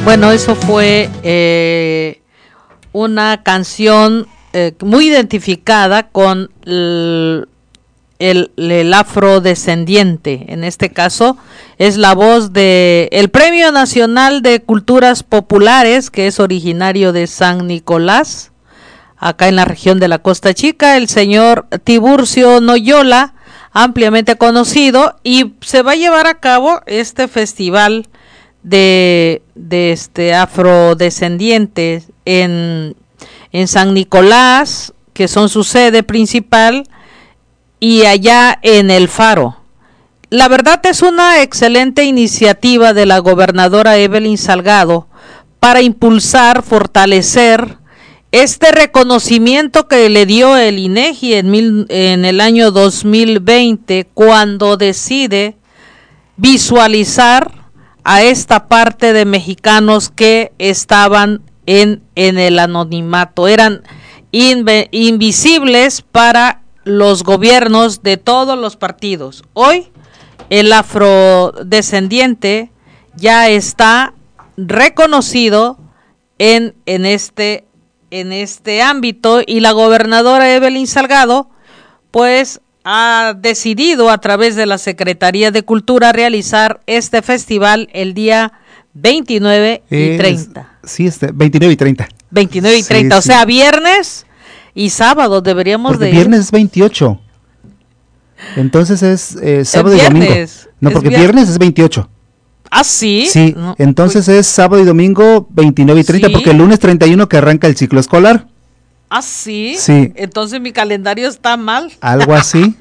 Bueno, eso fue una canción muy identificada con el afrodescendiente. En este caso es la voz de el Premio Nacional de Culturas Populares, que es originario de San Nicolás, acá en la región de la Costa Chica, el señor Tiburcio Noyola, ampliamente conocido, y se va a llevar a cabo este festival de afrodescendientes en San Nicolás, que son su sede principal, y allá en El Faro. La verdad es una excelente iniciativa de la gobernadora Evelyn Salgado para impulsar, fortalecer este reconocimiento que le dio el INEGI en el año 2020, cuando decide visualizar a esta parte de mexicanos que estaban en el anonimato, eran invisibles para los gobiernos de todos los partidos. Hoy el afrodescendiente ya está reconocido en este ámbito, y la gobernadora Evelyn Salgado pues ha decidido a través de la Secretaría de Cultura realizar este festival el día 29 y 30. Sí, 29 y 30. 29 y 30, sí, o sea, viernes y sábado deberíamos porque de ir. Viernes es 28. Entonces es sábado y domingo. No, porque viernes es 28. ¿Ah, sí? Sí, no, entonces pues es sábado y domingo 29 y 30, ¿sí? Porque el lunes 31 que arranca el ciclo escolar. ¿Ah, sí? Sí. Entonces mi calendario está mal. Algo así.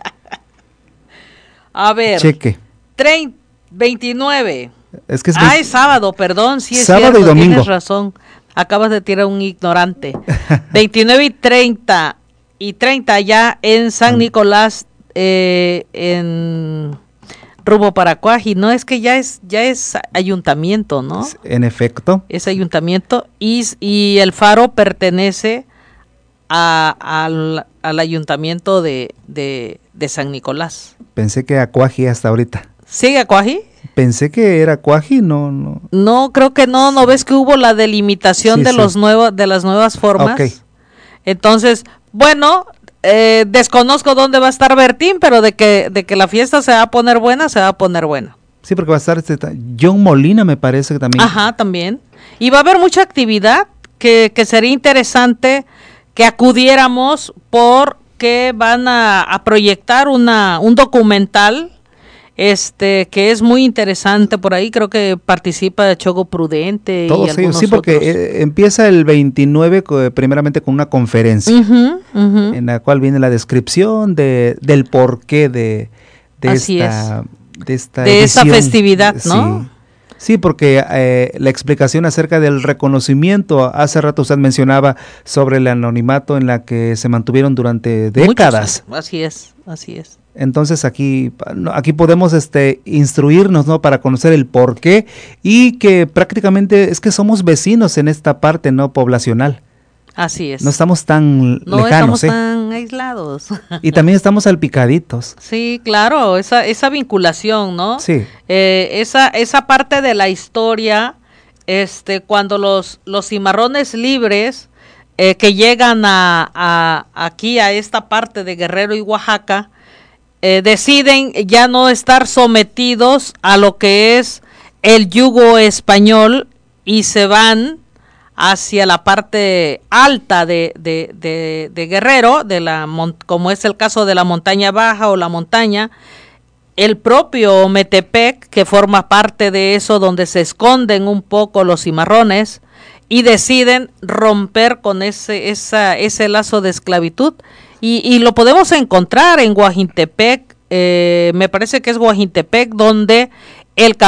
A ver. Cheque. 29. Es que es es sábado, perdón, sí es sábado cierto, y domingo. Tienes razón. Acabas de tirar un ignorante. 29 y 30 ya en San Nicolás, en rumbo para Cuaji. No, es que ya es ayuntamiento, ¿no? En efecto. Es ayuntamiento, y el Faro pertenece al ayuntamiento de San Nicolás. Pensé que Acuaji hasta ahorita. ¿Sigue Acuaji? Pensé que era Acuaji, no. No, creo que no. ¿No ves que hubo la delimitación Sí, de las nuevas formas? Okay. Entonces, bueno, desconozco dónde va a estar Bertín, pero de que la fiesta se va a poner buena, se va a poner buena. Sí, porque va a estar John Molina, me parece que también. Ajá, también. Y va a haber mucha actividad que sería interesante que acudiéramos, porque van a proyectar un documental que es muy interesante por ahí. Creo que participa Chogo Prudente. Todos y algunos ellos, sí, porque otros. Empieza el 29 primeramente con una conferencia, en la cual viene la descripción del porqué de esta festividad, ¿no? Sí, porque la explicación acerca del reconocimiento, hace rato usted mencionaba sobre el anonimato en la que se mantuvieron durante décadas. Así es. Entonces aquí podemos instruirnos, ¿no?, para conocer el porqué, y que prácticamente es que somos vecinos en esta parte, ¿no?, poblacional. Así es. No estamos tan lejanos. No estamos tan aislados. Y también estamos salpicaditos. Sí, claro, esa vinculación, ¿no? Sí. Esa parte de la historia, cuando los cimarrones libres que llegan aquí a esta parte de Guerrero y Oaxaca, deciden ya no estar sometidos a lo que es el yugo español, y se van hacia la parte alta de Guerrero, como es el caso de la montaña baja o la montaña, el propio Metepec, que forma parte de eso, donde se esconden un poco los cimarrones, y deciden romper con ese lazo de esclavitud, y lo podemos encontrar en Guajintepec, me parece que es Guajintepec, donde el